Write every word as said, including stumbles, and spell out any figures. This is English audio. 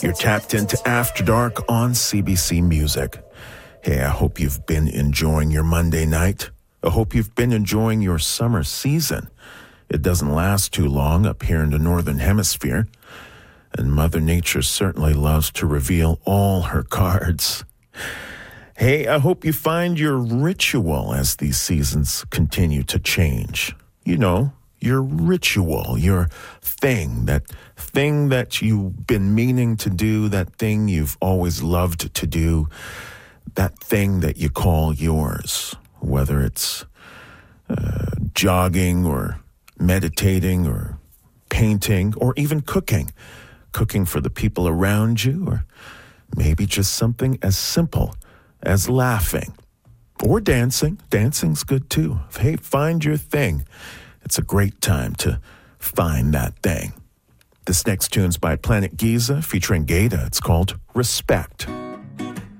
You're tapped into After Dark on C B C Music. Hey, I hope you've been enjoying your Monday night. I hope you've been enjoying your summer season. It doesn't last too long up here in the Northern Hemisphere, and Mother Nature certainly loves to reveal all her cards. Hey, I hope you find your ritual as these seasons continue to change. You know, your ritual, your thing, that thing that you've been meaning to do, that thing you've always loved to do, that thing that you call yours, whether it's uh, jogging or meditating or painting or even cooking, cooking for the people around you, or maybe just something as simple as laughing or dancing. Dancing's good too. Hey, find your thing. It's a great time to find that thing. This next tune's by Planet Giza featuring Gata. It's called Respect.